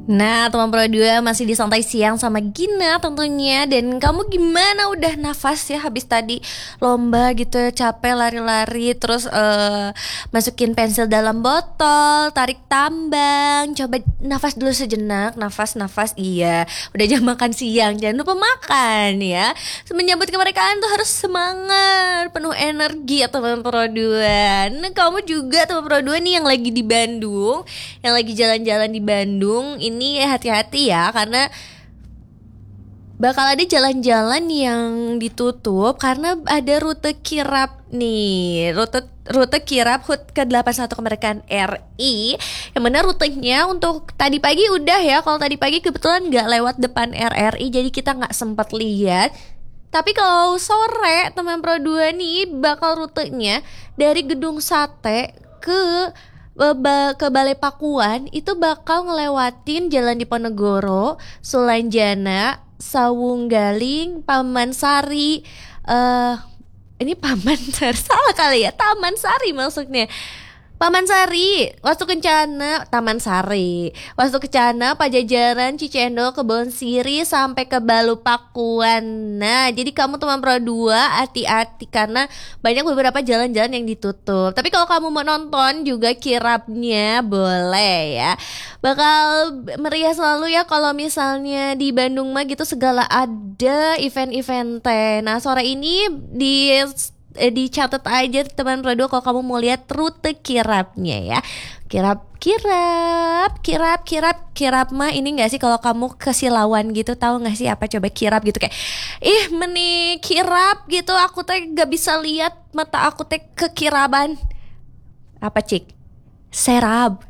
Nah, teman Pro 2 masih di santai siang sama Gina tentunya. Dan kamu gimana? Udah nafas ya habis tadi lomba gitu ya, capek lari-lari. Terus masukin pensil dalam botol, tarik tambang. Coba nafas dulu sejenak, nafas-nafas. Iya, udah jam makan siang, jangan lupa makan ya. Menyambut kemerdekaan tuh harus semangat, penuh energi ya teman Pro 2. Nah, kamu juga teman Pro 2 nih yang lagi di Bandung, yang lagi jalan-jalan di Bandung ini hati-hati ya, karena bakal ada jalan-jalan yang ditutup karena ada rute kirap nih, rute kirap HUT ke-81 kemerdekaan RI. Yang mana rutenya untuk tadi pagi udah ya, kalau tadi pagi kebetulan nggak lewat depan RRI jadi kita nggak sempat lihat. Tapi kalau sore teman Pro 2 nih bakal rutenya dari Gedung Sate ke Balai Pakuan itu bakal ngelewatin Jalan Diponegoro, Sulanjana, Sawunggaling, Pamansari. Ini Pamansari salah kali ya, Taman Sari maksudnya. Pamansari, Wastu Kencana, Taman Sari, Wastu Kencana, Pajajaran, Cicendo, Kebon Siri sampai ke Balu Pakuan. Nah, jadi kamu teman Pro 2 hati-hati karena banyak beberapa jalan-jalan yang ditutup. Tapi kalau kamu mau nonton juga kirapnya boleh ya. Bakal meriah selalu ya kalau misalnya di Bandung mah gitu segala ada event-eventnya. Nah, sore ini dicatat aja teman Pro 2 kalau kamu mau lihat rute kirapnya ya. Kirap mah ini enggak sih kalau kamu ke Silauan gitu, tahu enggak sih apa coba kirap gitu, kayak meni kirap gitu, aku teh gak bisa lihat, mata aku teh kekiraban. Apa cik? Serab.